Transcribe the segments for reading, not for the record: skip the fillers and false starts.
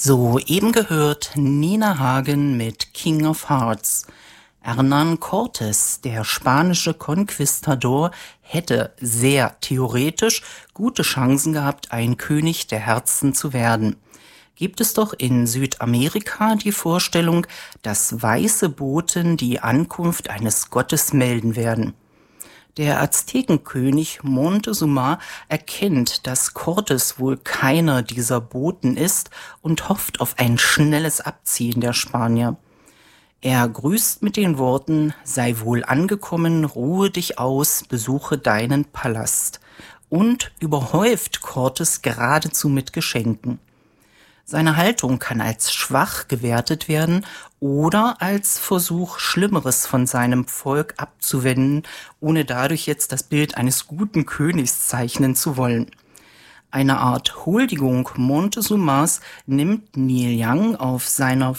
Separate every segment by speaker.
Speaker 1: Soeben gehört Nina Hagen mit King of Hearts. Hernán Cortés, der spanische Konquistador, hätte sehr theoretisch gute Chancen gehabt, ein König der Herzen zu werden. Gibt es doch in Südamerika die Vorstellung, dass weiße Boten die Ankunft eines Gottes melden werden. Der Aztekenkönig Montezuma erkennt, dass Cortés wohl keiner dieser Boten ist und hofft auf ein schnelles Abziehen der Spanier. Er grüßt mit den Worten: Sei wohl angekommen, ruhe dich aus, besuche deinen Palast, und überhäuft Cortés geradezu mit Geschenken. Seine Haltung kann als schwach gewertet werden oder als Versuch, Schlimmeres von seinem Volk abzuwenden, ohne dadurch jetzt das Bild eines guten Königs zeichnen zu wollen. Eine Art Huldigung Montezumas nimmt Neil Young auf seiner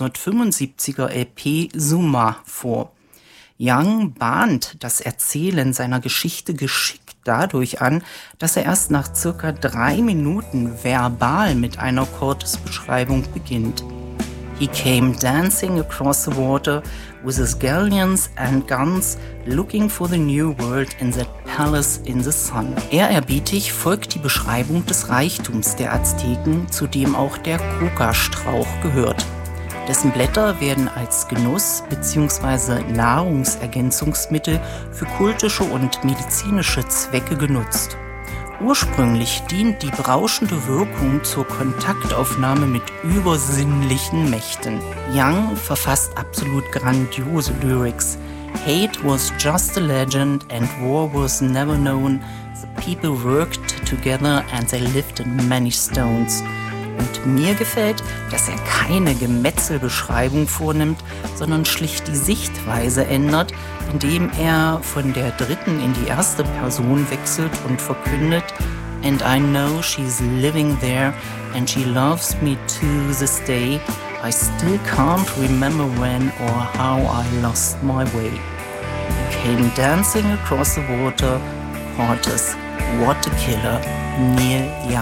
Speaker 1: 1975er LP Zuma vor. Young bahnt das Erzählen seiner Geschichte geschickt dadurch an, dass er erst nach circa 3 Minuten verbal mit einer Cortés-Beschreibung beginnt. He came dancing across the water with his galleons and guns, looking for the new world in that palace in the sun. Ehrerbietig folgt die Beschreibung des Reichtums der Azteken, zu dem auch der Coca-Strauch gehört. Dessen Blätter werden als Genuss- bzw. Nahrungsergänzungsmittel für kultische und medizinische Zwecke genutzt. Ursprünglich dient die berauschende Wirkung zur Kontaktaufnahme mit übersinnlichen Mächten. Young verfasst absolut grandiose Lyrics. Hate was just a legend and war was never known. The people worked together and they lived in many stones. Und mir gefällt, dass er keine Gemetzelbeschreibung vornimmt, sondern schlicht die Sichtweise ändert, indem er von der dritten in die erste Person wechselt und verkündet: And I know she's living there and she loves me to this day. I still can't remember when or how I lost my way. He came dancing across the water. Cortés, what a killer. Neil Young.